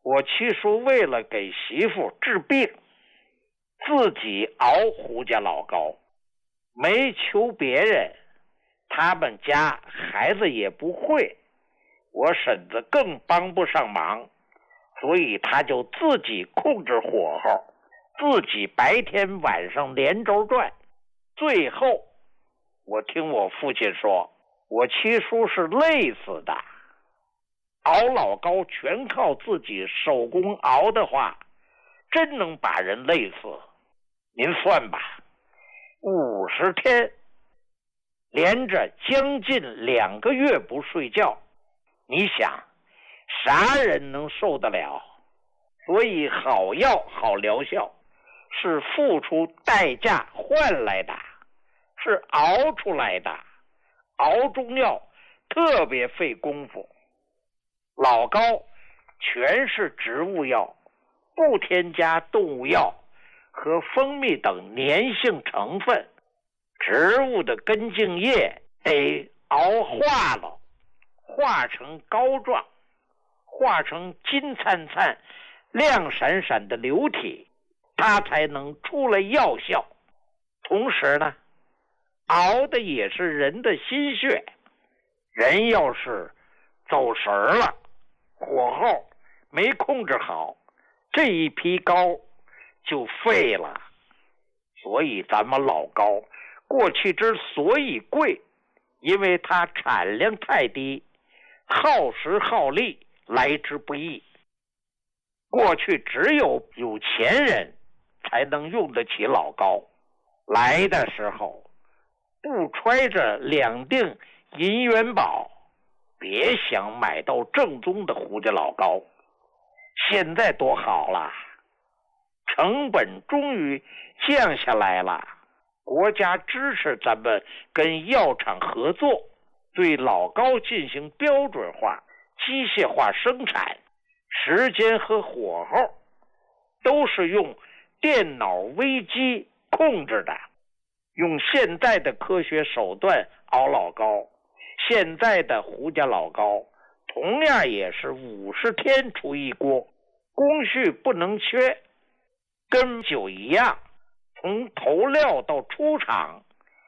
我七叔为了给媳妇治病，自己熬胡家老高，没求别人，他们家孩子也不会，我婶子更帮不上忙，所以他就自己控制火候，自己白天晚上连轴转。最后我听我父亲说，我七叔是累死的，熬老高全靠自己手工熬的话，真能把人累死。您算吧，50天连着将近2个月不睡觉，你想啥人能受得了？所以好药好疗效是付出代价换来的，是熬出来的。熬中药特别费功夫，老高全是植物药，不添加动物药和蜂蜜等粘性成分，植物的根茎叶得熬化了，化成膏状，化成金灿灿亮闪闪的流体，它才能出来药效。同时呢，熬的也是人的心血，人要是走神了，火候没控制好，这一批膏就废了。所以咱们老高过去之所以贵，因为它产量太低，耗时耗力来之不易。过去只有有钱人才能用得起老高，来的时候不揣着2锭银元宝，别想买到正宗的胡家老高。现在多好了，成本终于降下来了，国家支持咱们跟药厂合作，对老高进行标准化、机械化生产，时间和火候都是用电脑微机控制的。用现在的科学手段熬老高，现在的胡家老高同样也是50天出一锅，工序不能缺，跟酒一样，从投料到出厂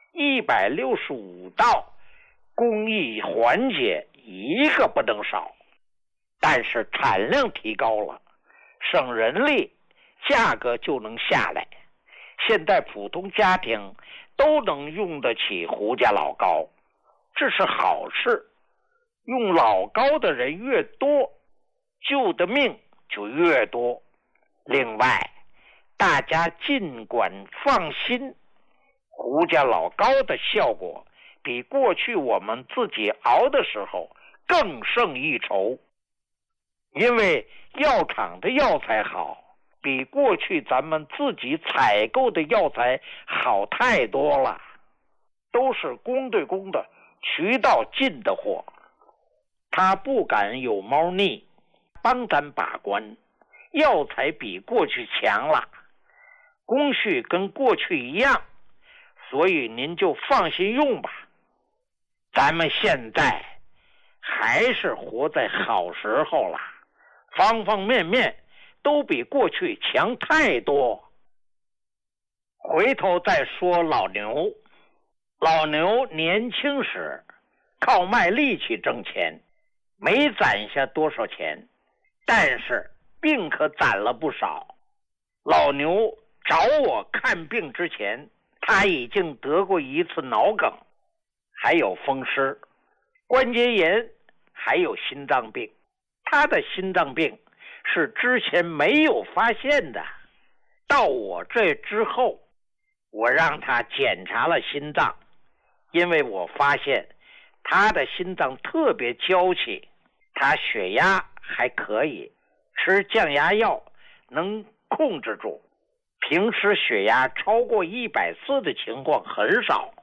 165道工艺环节一个不能少。但是产量提高了，省人力，价格就能下来。现在普通家庭都能用得起胡家老高，这是好事。用老高的人越多，救的命就越多。另外，大家尽管放心，胡家老高的效果比过去我们自己熬的时候更胜一筹。因为药厂的药材好，比过去咱们自己采购的药材好太多了，都是公对公的渠道进的货，他不敢有猫腻，帮咱把关，药材比过去强了，工序跟过去一样，所以您就放心用吧。咱们现在还是活在好时候了，方方面面都比过去强太多。回头再说老牛，老牛年轻时靠卖力气挣钱，没攒下多少钱，但是病可攒了不少。老牛找我看病之前，他已经得过一次脑梗，还有风湿、关节炎，还有心脏病。他的心脏病是之前没有发现的，到我这之后，我让他检查了心脏，因为我发现他的心脏特别娇气，他血压还可以，吃降压药能控制住，平时血压超过140的情况很少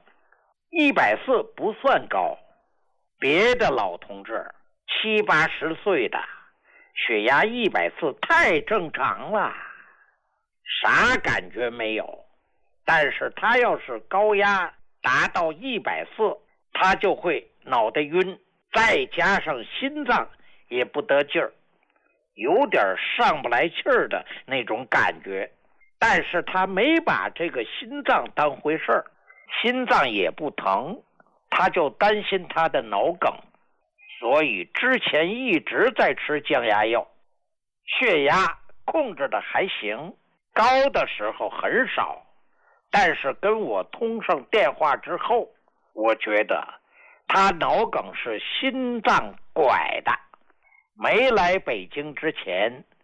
，140不算高。别的老同志70、80岁的血压140太正常了，啥感觉没有。但是他要是高压达到140，他就会脑袋晕，再加上心脏也不得劲儿，尤有点上不来气儿的那种感觉。但是他没把这个心脏当回事儿，心脏也不疼，他就担心他的脑梗，所以之前一直在吃降压药，血压控制的还行，高的时候很少。但是跟我通上电话之后，我觉得他脑梗是心脏拐的。没来北京之前，